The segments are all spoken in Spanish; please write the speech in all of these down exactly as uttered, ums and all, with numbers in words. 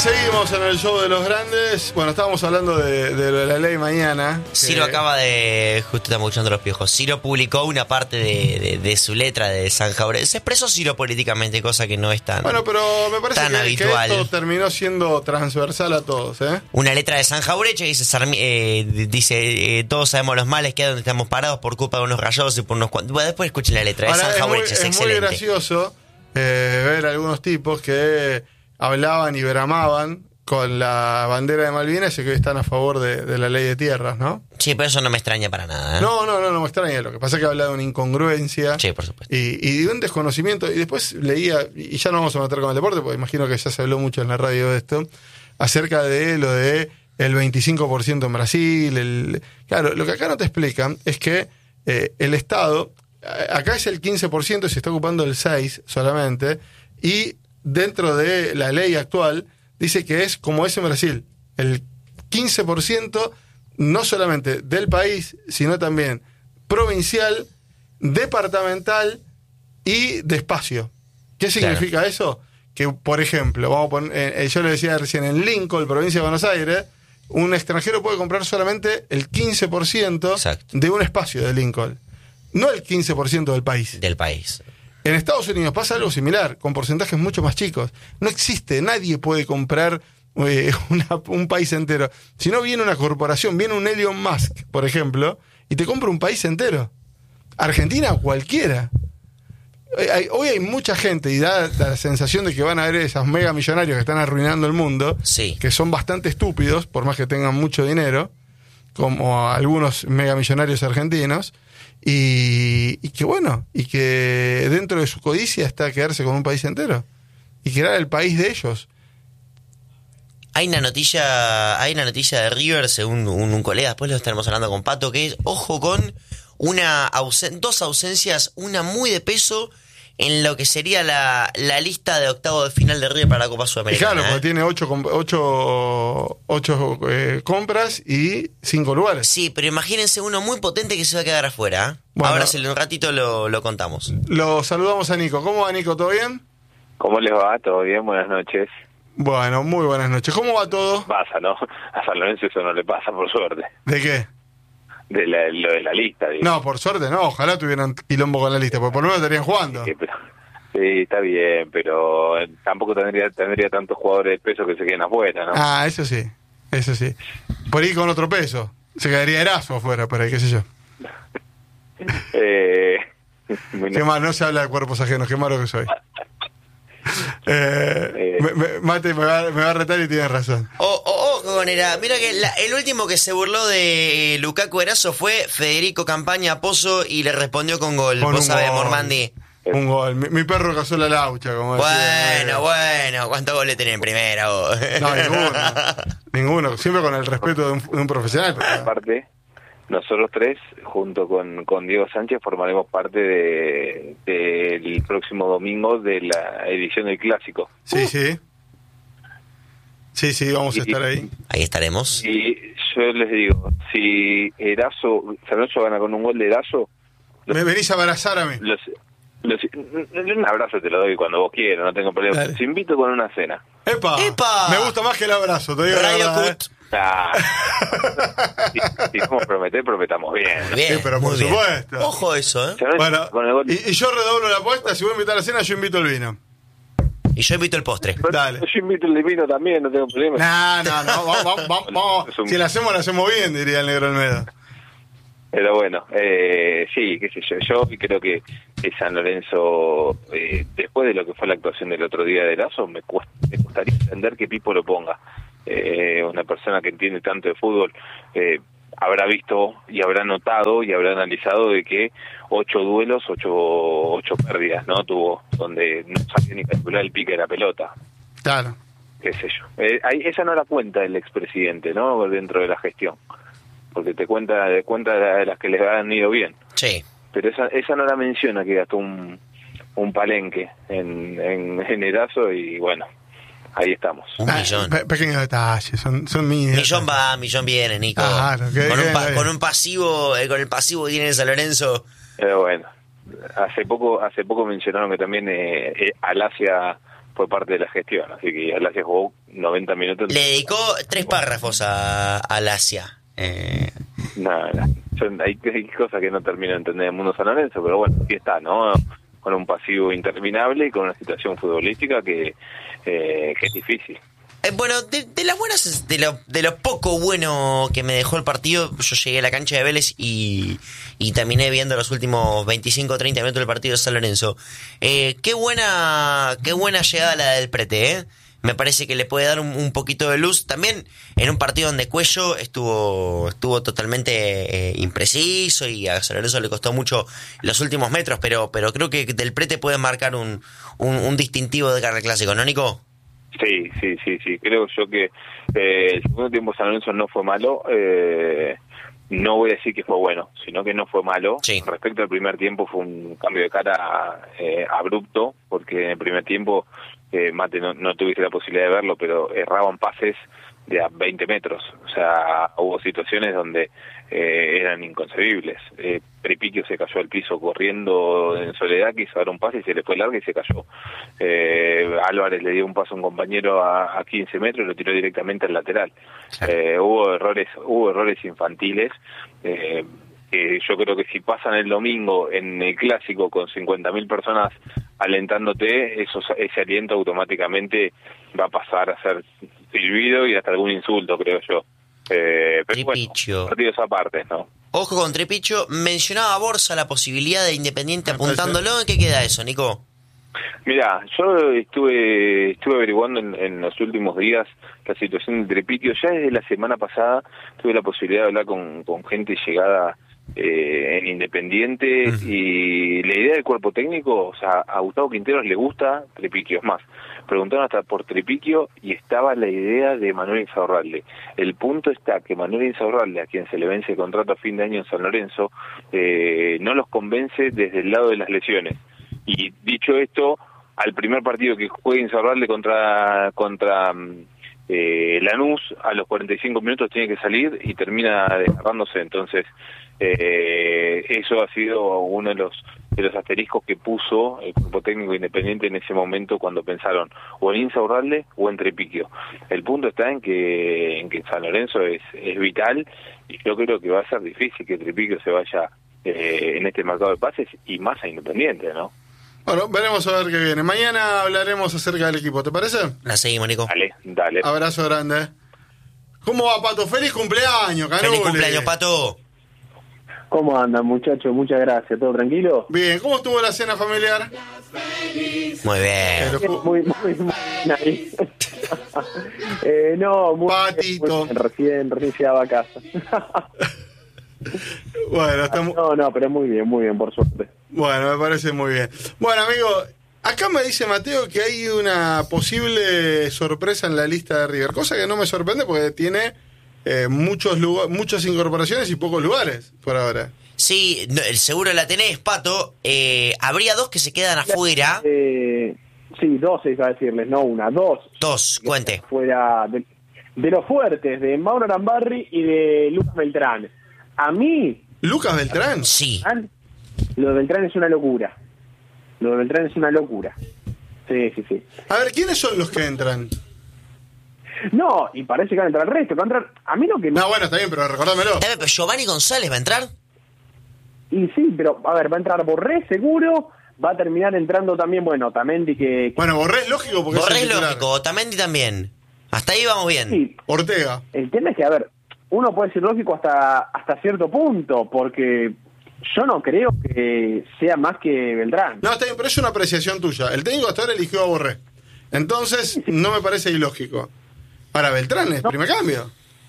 seguimos en el show de los grandes. Bueno, estábamos hablando de, de la ley mañana. Que... Ciro acaba de... Justo estamos escuchando los piojos. Ciro publicó una parte de, de, de su letra de San Jauregui. Se expresó Ciro políticamente, cosa que no es tan Bueno, pero me parece tan que, habitual. que esto terminó siendo transversal a todos, ¿eh? Una letra de San Jauregui que dice, Sarmi- eh, dice eh, todos sabemos los males que hay donde estamos parados por culpa de unos rayados y por unos cuantos... Bueno, después escuchen la letra. Ahora, de San es, muy, Jauregui, es, es excelente. muy gracioso eh, ver algunos tipos que hablaban y bramaban con la bandera de Malvinas y que hoy están a favor de, de la ley de tierras, ¿no? Sí, pero eso no me extraña para nada, ¿eh? No, no, no, no me extraña. Lo que pasa es que habla de una incongruencia. Sí, por supuesto. Y, y de un desconocimiento. Y después leía, y ya no vamos a meter con el deporte, porque imagino que ya se habló mucho en la radio de esto, acerca de lo de el veinticinco por ciento en Brasil. El, claro, lo que acá no te explican es que eh, el Estado, acá es el quince por ciento y se está ocupando el seis por ciento solamente, y dentro de la ley actual dice que es como es en Brasil, el quince por ciento no solamente del país, sino también provincial, departamental y de espacio. ¿Qué significa claro. eso? Que, por ejemplo, vamos a poner, eh, yo le decía recién, en Lincoln, provincia de Buenos Aires, un extranjero puede comprar solamente el quince por ciento Exacto. de un espacio de Lincoln, no el quince por ciento del país. Del país. En Estados Unidos pasa algo similar, con porcentajes mucho más chicos. No existe, nadie puede comprar eh, una, un país entero. Si no viene una corporación, viene un Elon Musk, por ejemplo, y te compra un país entero. Argentina, cualquiera. Hoy hay, hoy hay mucha gente, y da, da la sensación de que van a haber esos mega millonarios que están arruinando el mundo, sí. que son bastante estúpidos, por más que tengan mucho dinero, como algunos mega millonarios argentinos. Y, y que bueno, y que dentro de su codicia está quedarse con un país entero y que era el país de ellos. Hay una noticia, hay una noticia de River, según un, un colega, después lo estaremos hablando con Pato, que es, ojo con una ausen- dos ausencias, una muy de peso en lo que sería la, la lista de octavo de final de River para la Copa Sudamericana. Y claro, ¿eh? porque tiene ocho, ocho, ocho eh, compras y cinco lugares. Sí, pero imagínense uno muy potente que se va a quedar afuera. ¿eh? Bueno, ahora si en un ratito lo, lo contamos. Lo saludamos a Nico. ¿Cómo va, Nico? ¿Todo bien? ¿Cómo les va? ¿Todo bien? Buenas noches. Bueno, muy buenas noches. ¿Cómo va todo? Pasa, ¿no? A San Lorenzo eso no le pasa, por suerte. ¿De qué? De la, lo de la lista, digo. No, por suerte no. Ojalá tuvieran quilombo con la lista, porque por lo menos estarían jugando. Sí, pero, sí, está bien, pero tampoco tendría tendría tantos jugadores de peso que se queden afuera, ¿no? Ah, eso sí. Eso sí. Por ahí con otro peso. Se quedaría Erazo afuera, por ahí, qué sé yo. eh, Qué mal, no se habla de cuerpos ajenos, qué malo que soy. Eh, eh, me, me, Mate me va, me va a retar y tiene razón. Oh, oh, oh, Gonera. Mira que la, el último que se burló de Lukaku Erazo fue Federico Campaña Pozo y le respondió con gol. Con Vos un sabés, gol. Mormandi. Un gol. Mi, mi perro cazó la laucha, como decía. Bueno, bueno. ¿Cuántos goles tenés en primera vos? No, ninguno. Ninguno. Siempre con el respeto de un, de un profesional. Pero... Aparte, nosotros tres, junto con, con Diego Sánchez, formaremos parte de del próximo domingo de la edición del Clásico. Sí, sí. Sí, sí, vamos a estar ahí. Ahí estaremos. Y yo les digo, si Erazo, San Lorenzo gana con un gol de Erazo... Me venís a abrazar a mí. Los, los, un abrazo te lo doy cuando vos quieras, no tengo problema. Dale. Te invito con una cena. ¡Epa! ¡Epa! Me gusta más que el abrazo, te digo la Radio verdad, Cut. ¿eh? Ah, si, si vamos a prometer, prometamos bien. Bien, Sí, pero por muy bien. supuesto. Ojo eso, ¿eh? San Lorenzo Bueno, con el gol- y, y yo redoblo la apuesta. Si vos invitas a la cena, yo invito el vino. Y yo invito el postre. Dale. Yo invito el de vino también, no tengo problema. No, no, no. Vamos, vamos, vamos, vamos. Es un- Si la hacemos, la hacemos bien, diría el negro Almeida. Pero bueno, eh, sí, qué sé yo, yo creo que, que San Lorenzo, eh, después de lo que fue la actuación del otro día de Lazo, me, cuesta, me gustaría entender que Pipo lo ponga. Eh, una persona que entiende tanto de fútbol eh, habrá visto y habrá notado y habrá analizado de que ocho duelos, ocho, ocho pérdidas, ¿no? Tuvo, donde no sabía ni calcular el pique de la pelota. Claro. Qué sé yo. Eh, ahí, esa no la cuenta el expresidente, ¿no? Dentro de la gestión. Porque te cuenta de cuenta de las que les han ido bien. Sí. Pero esa esa no la menciona, que gastó un, un palenque en, en, en Erazo y bueno, ahí estamos. Un Ah, millón. pe- pequeños detalles, son, son mini. Millón va, millón viene, Nico. Claro, que- con, que- un pa- que- con un pasivo, eh, con el pasivo que tiene San Lorenzo. Pero bueno, hace poco hace poco mencionaron que también eh, eh, Alasia fue parte de la gestión, así que Alasia jugó noventa minutos. Le dedicó tres párrafos a, a Lacia. Eh. Nada, nada. Son, hay, hay cosas que no termino de entender en el mundo San Lorenzo, pero bueno, aquí está, ¿no? Con un pasivo interminable y con una situación futbolística que, eh, que es difícil. Eh, bueno, de, de las buenas, de lo, de lo poco bueno que me dejó el partido, yo llegué a la cancha de Vélez y, y terminé viendo los últimos veinticinco o treinta minutos del partido de San Lorenzo. Eh, qué buena, qué buena llegada la del Prete, ¿eh? Me parece que le puede dar un, un poquito de luz. También en un partido donde Cuello estuvo estuvo totalmente eh, impreciso y a San Lorenzo le costó mucho los últimos metros, pero pero creo que del Prete puede marcar un, un, un distintivo de cara al clásico, ¿no, Nico? Sí, sí, sí, sí. Creo yo que eh, el segundo tiempo San Lorenzo no fue malo. Eh, no voy a decir que fue bueno, sino que no fue malo. Sí. Respecto al primer tiempo fue un cambio de cara eh, abrupto, porque en el primer tiempo, eh, Mate, no, no tuviste la posibilidad de verlo, pero erraban pases de a veinte metros. O sea, hubo situaciones donde eh, eran inconcebibles. Eh, Trepiquio se cayó al piso corriendo en soledad, quiso dar un pase y se le fue larga y se cayó. Eh, Álvarez le dio un paso a un compañero a, a quince metros y lo tiró directamente al lateral. Eh, hubo errores, hubo errores infantiles. Eh, que yo creo que si pasan el domingo en el clásico con cincuenta mil personas alentándote, eso, ese aliento automáticamente va a pasar a ser silbido y hasta algún insulto, creo yo. Eh, pero Tripicho. Bueno, partidos aparte, ¿no? Ojo con Trepicho. Mencionaba Borsa la posibilidad de Independiente apuntándolo. ¿En qué queda eso, Nico? Mira, yo estuve estuve averiguando en, en los últimos días la situación de Trepiquio. Ya desde la semana pasada tuve la posibilidad de hablar con, con gente llegada eh, en Independiente, uh-huh. Y la idea del cuerpo técnico, o sea, a Gustavo Quinteros le gusta Trepiquio. Es más, preguntaron hasta por Trepiquio y estaba la idea de Manuel Insaurralde. El punto está que Manuel Insaurralde, a quien se le vence el contrato a fin de año en San Lorenzo, eh, no los convence desde el lado de las lesiones. Y dicho esto, al primer partido que juegue Insaurralde contra contra eh, Lanús, a los cuarenta y cinco minutos tiene que salir y termina desgarrándose. Entonces, eh, eso ha sido uno de los de los asteriscos que puso el cuerpo técnico Independiente en ese momento cuando pensaron o en Insaurralde o en Trepiquio. El punto está en que en que San Lorenzo es, es vital y yo creo que va a ser difícil que Trepiquio se vaya eh, en este mercado de pases y más a Independiente, ¿no? Bueno, veremos a ver qué viene. Mañana hablaremos acerca del equipo, ¿te parece? La seguimos, Nico. Dale, dale. Abrazo grande. ¿Cómo va, Pato? ¡Feliz cumpleaños, Canule! ¡Feliz cumpleaños, Pato! ¿Cómo andan, muchachos? Muchas gracias. ¿Todo tranquilo? Bien. ¿Cómo estuvo la cena familiar? Muy bien. Muy, muy, muy bien. eh, no, muy Patito. bien. Recién, recién llegaba a casa. Bueno, estamos... No, no, pero muy bien, muy bien, por suerte. Bueno, me parece muy bien. Bueno, amigo, acá me dice Mateo que hay una posible sorpresa en la lista de River, cosa que no me sorprende porque tiene eh, muchos lugar, muchas incorporaciones y pocos lugares por ahora. Sí, no, seguro la tenés, Pato. Eh, habría dos que se quedan afuera. Eh, sí, dos iba a decirles, no una, dos. Dos, cuente. Fuera de, de los fuertes, de Mauro Arambarri y de Lucas Beltrán. A mí... ¿Lucas Beltrán? Sí. Lo de Beltrán es una locura. Lo de Beltrán es una locura. Sí, sí, sí. A ver, ¿quiénes son los que entran? No, y parece que va a entrar el resto. Va a entrar... A mí lo que... No, bueno, está bien, pero recordámelo. Pero Giovanni González va a entrar. Y sí, pero, a ver, va a entrar Borré seguro. Va a terminar entrando también, bueno, Otamendi que... Bueno, Borré es lógico porque Borré es es lógico, Otamendi también. Hasta ahí vamos bien. Sí. Ortega. El tema es que, a ver... Uno puede ser lógico hasta hasta cierto punto, porque yo no creo que sea más que Beltrán. No, está bien, pero es una apreciación tuya. El técnico hasta ahora eligió a Borré. Entonces, sí, sí. No me parece ilógico. Para Beltrán es no. Primer cambio.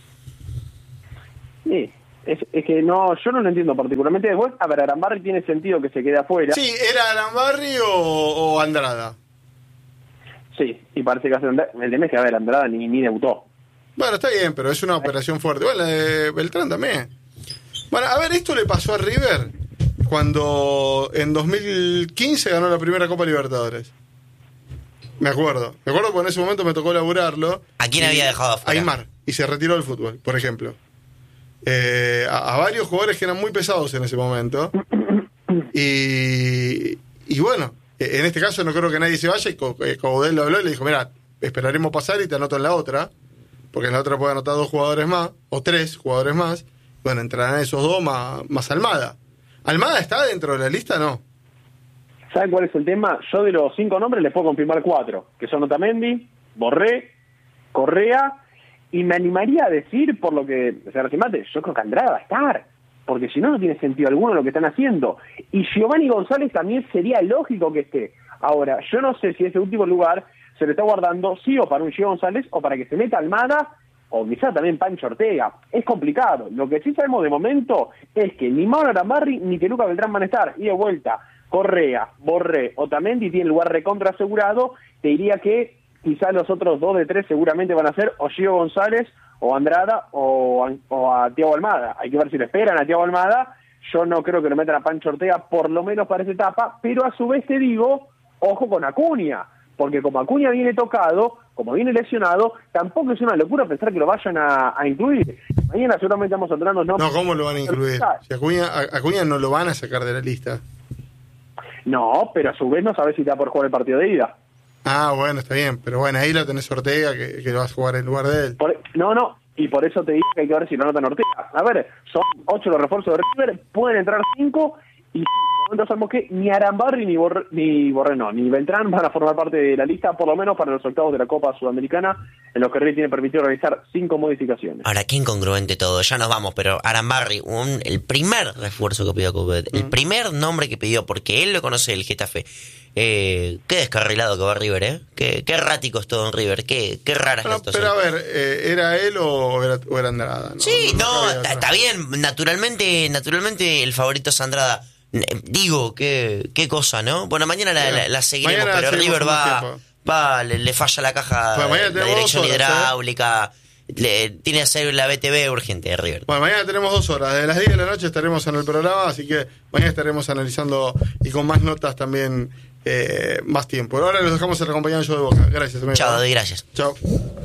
Sí, es, es que no, yo no lo entiendo particularmente. Después, a ver, Arambarri tiene sentido que se quede afuera. Sí, ¿era Arambarri o, o Andrada? Sí, y parece que hace Andrada. El tema es que, a ver, Andrada ni, ni debutó. Bueno, está bien, pero es una operación fuerte. Bueno, la de Beltrán también. Bueno, a ver, esto le pasó a River cuando en dos mil quince ganó la primera Copa Libertadores. Me acuerdo. Me acuerdo porque en ese momento me tocó laburarlo. ¿A quién había dejado afuera? A Aymar. Y se retiró del fútbol, por ejemplo. Eh, a, a varios jugadores que eran muy pesados en ese momento. Y, y bueno, en este caso no creo que nadie se vaya. Y Caudel lo habló y le dijo, mira, esperaremos pasar y te anoto en la otra, porque en la otra puede anotar dos jugadores más, o tres jugadores más. Bueno, entrarán esos dos más, más Almada. ¿Almada está dentro de la lista? No. ¿Saben cuál es el tema? Yo de los cinco nombres les puedo confirmar cuatro, que son Otamendi, Borré, Correa, y me animaría a decir, por lo que se remate, yo creo que Andrada va a estar, porque si no, no tiene sentido alguno lo que están haciendo. Y Giovanni González también sería lógico que esté. Ahora, yo no sé si ese último lugar se le está guardando sí o para un Giovanni González o para que se meta Almada o quizá también Pancho Ortega. Es complicado. Lo que sí sabemos de momento es que ni Mauro Arambarri ni que Lucas Beltrán van a estar. Y de vuelta, Correa, Borré, Otamendi tiene lugar recontra asegurado. Te diría que quizás los otros dos de tres seguramente van a ser o Gio González o Andrada o, o a Thiago Almada. Hay que ver si lo esperan a Thiago Almada. Yo no creo que lo metan a Pancho Ortega, por lo menos para esa etapa, pero a su vez te digo, ojo con Acuña, porque como Acuña viene tocado, como viene lesionado, tampoco es una locura pensar que lo vayan a, a incluir. Mañana seguramente vamos a entrarnos... No, no, ¿cómo lo van a incluir? Si Acuña, a, Acuña no lo van a sacar de la lista. No, pero a su vez no sabes si te va por jugar el partido de ida. Ah, bueno, está bien, pero bueno, ahí lo tenés Ortega, que, que lo vas a jugar en lugar de él. Por, no, no, y por eso te digo que hay que ver si lo anotan Ortega. A ver, son ocho los refuerzos de River, pueden entrar cinco, y entonces sabemos que ni Arambarri ni Borré, ni Borré no, ni Beltrán van a formar parte de la lista, por lo menos para los octavos de la Copa Sudamericana, en los que River tiene permitido realizar cinco modificaciones. Ahora, qué incongruente todo, ya nos vamos, pero Arambarri, un, el primer refuerzo que pidió Coudet, mm. el primer nombre que pidió, porque él lo conoce del Getafe. Eh, qué descarrilado que va River, ¿eh? Qué, qué errático es todo en River, qué, qué rara es la situación. Pero a ver, eh, ¿era él o era, o era Andrada? ¿No? Sí, no, no, no está bien, naturalmente, naturalmente el favorito es Andrada. Digo, qué, qué cosa, ¿no? Bueno, mañana la, la, la seguiremos, mañana pero seguimos River va, va le, le falla la caja, bueno, la dirección horas, hidráulica, ¿eh? le, tiene que hacer la B T V urgente de River. Bueno, mañana tenemos dos horas, de las diez de la noche estaremos en el programa, así que mañana estaremos analizando y con más notas también, eh, más tiempo. Ahora los dejamos en el acompañamiento de Boca. Gracias. Chao, doy gracias. Chao.